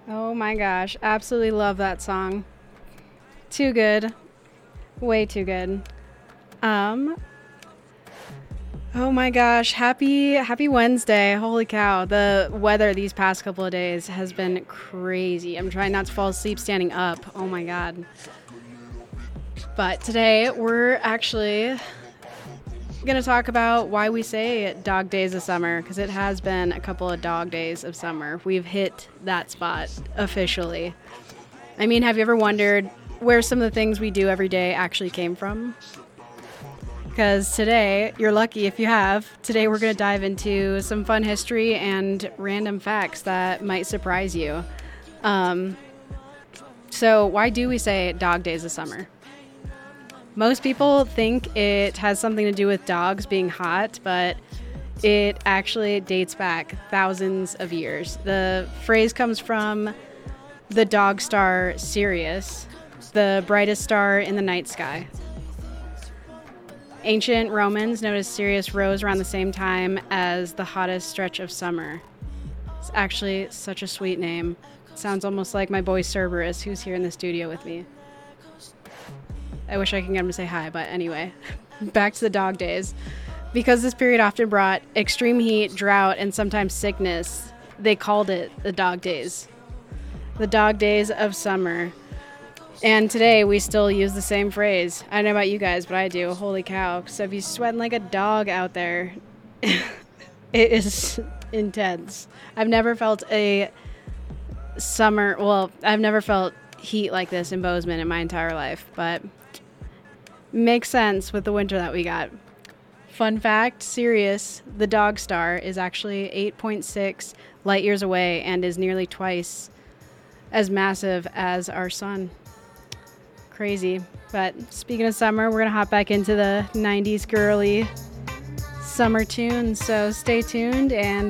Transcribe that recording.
Oh my gosh, absolutely love that song. Too good. Way too good. Um oh my gosh, happy Wednesday. Holy cow. The weather these past couple of days has been crazy. I'm trying not to fall asleep standing up. Oh my god. But today we're actually going to talk about why we say dog days of summer, because it has been a couple of dog days of summer. We've hit that spot officially. I mean, have you ever wondered where some of the things we do every day actually came from? Because today, you're lucky if you have. Today we're going to dive into some fun history and random facts that might surprise you. So why do we say dog days of summer? Most people think it has something to do with dogs being hot, but it actually dates back thousands of years. The phrase comes from the dog star Sirius, the brightest star in the night sky. Ancient Romans noticed Sirius rose around the same time as the hottest stretch of summer. It's actually such a sweet name. It sounds almost like my boy Cerberus, who's here in the studio with me. I wish I could get him to say hi, but anyway, back to the dog days. Because this period often brought extreme heat, drought, and sometimes sickness, they called it the dog days. The dog days of summer. And today we still use the same phrase. I don't know about you guys, but I do. Holy cow. So if you're sweating like a dog out there, it is intense. I've never felt I've never felt heat like this in Bozeman in my entire life, but makes sense with the winter that we got. Fun fact, Sirius, the dog star, is actually 8.6 light years away and is nearly twice as massive as our sun. Crazy. But speaking of summer, we're going to hop back into the 90s girly summer tunes, so stay tuned and